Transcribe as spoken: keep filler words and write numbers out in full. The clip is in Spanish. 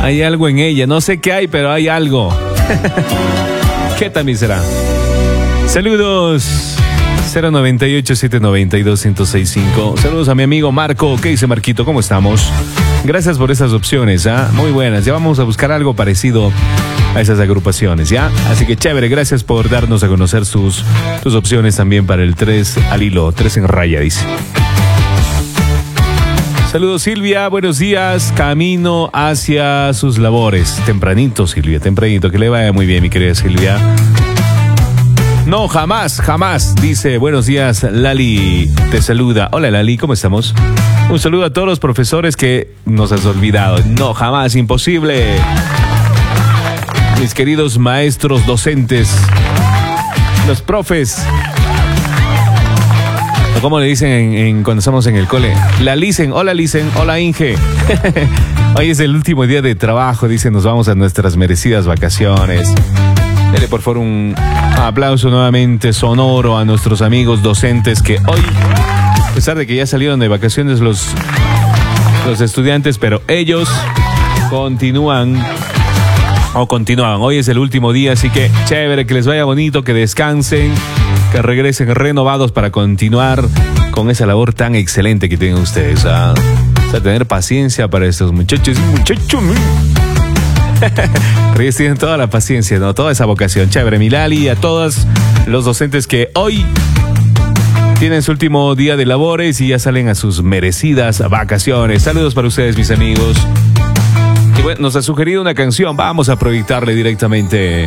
Hay algo en ella, no sé qué hay, pero hay algo. ¿Qué también será? Saludos. cero noventa y ocho, siete noventa y dos, ciento sesenta y cinco. Saludos a mi amigo Marco. ¿Qué dice Marquito? ¿Cómo estamos? Gracias por esas opciones, ¿ah? Muy buenas. Ya vamos a buscar algo parecido a esas agrupaciones, ¿ya? Así que chévere, gracias por darnos a conocer sus, tus opciones también para el tres al hilo, tres en raya, dice. Saludos Silvia, buenos días, camino hacia sus labores. Tempranito Silvia, tempranito, que le vaya muy bien mi querida Silvia. No, jamás, jamás, dice, buenos días, Lali, te saluda. Hola Lali, ¿cómo estamos? Un saludo a todos los profesores que nos has olvidado. No, jamás, imposible. Mis queridos maestros, docentes, los profes. ¿Cómo le dicen en, en, cuando estamos en el cole? La Licen, hola Licen, hola Inge. Hoy es el último día de trabajo, dicen, nos vamos a nuestras merecidas vacaciones. Dele por favor un aplauso nuevamente sonoro a nuestros amigos docentes que hoy, a pesar de que ya salieron de vacaciones los, los estudiantes, pero ellos continúan o continúan. Hoy es el último día, así que chévere, que les vaya bonito, que descansen, que regresen renovados para continuar con esa labor tan excelente que tienen ustedes. ¿Ah? O sea, tener paciencia para estos muchachos. Muchachos. Ellos tienen toda la paciencia, ¿no? Toda esa vocación. Chévere, Milali, a todos los docentes que hoy tienen su último día de labores y ya salen a sus merecidas vacaciones. Saludos para ustedes, mis amigos. Y bueno, nos ha sugerido una canción. Vamos a proyectarle directamente.